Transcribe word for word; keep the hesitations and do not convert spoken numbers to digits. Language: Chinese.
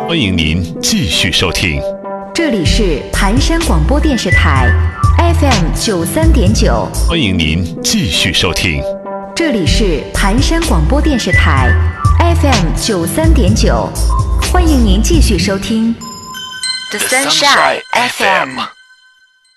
欢迎您继续收听。 这里是盘山广播电视台 F M 九三点九。 欢迎您继续收听。 这里是盘山广播电视台 F M 九三点九。欢迎您继续收听 The Sunshine F M。